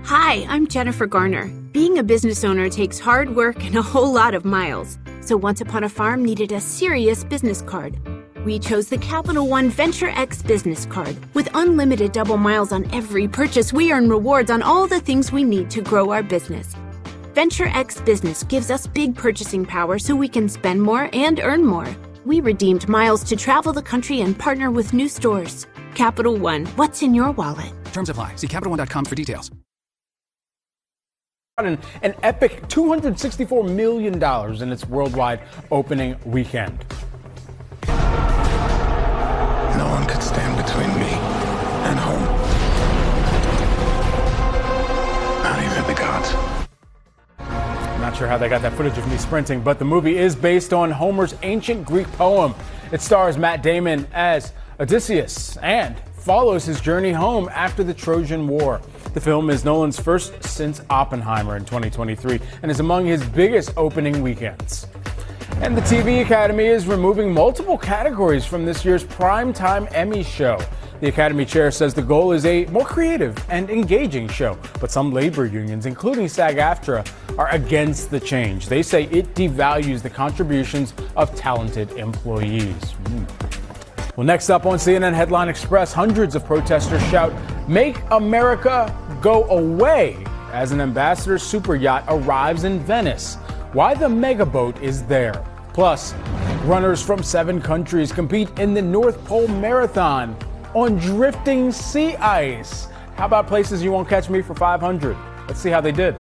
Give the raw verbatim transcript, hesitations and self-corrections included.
Hi, I'm Jennifer Garner. Being a business owner takes hard work and a whole lot of miles. So Once Upon a Farm needed a serious business card. We chose the Capital One Venture X business card. With unlimited double miles on every purchase, we earn rewards on all the things we need to grow our business. Venture X Business gives us big purchasing power so we can spend more and earn more. We redeemed miles to travel the country and partner with new stores. Capital One, what's in your wallet? Terms apply. See Capital One dot com for details. An, an epic two hundred sixty-four million dollars in its worldwide opening weekend. No one could stand between me and home. Not even the gods. Not sure how they got that footage of me sprinting, but the movie is based on Homer's ancient Greek poem. It stars Matt Damon as Odysseus and follows his journey home after the Trojan War. The film is Nolan's first since Oppenheimer in twenty twenty-three and is among his biggest opening weekends. And the T V Academy is removing multiple categories from this year's Primetime Emmy show. The Academy chair says the goal is a more creative and engaging show, but some labor unions, including SAG-AFTRA, are against the change. They say it devalues the contributions of talented employees. Mm. Well, next up on C N N Headline Express, hundreds of protesters shout, "Make America Go Away," as an ambassador super yacht arrives in Venice. Why the mega boat is there. Plus, runners from seven countries compete in the North Pole Marathon on drifting sea ice. How about places you won't catch me for five hundred? Let's see how they did.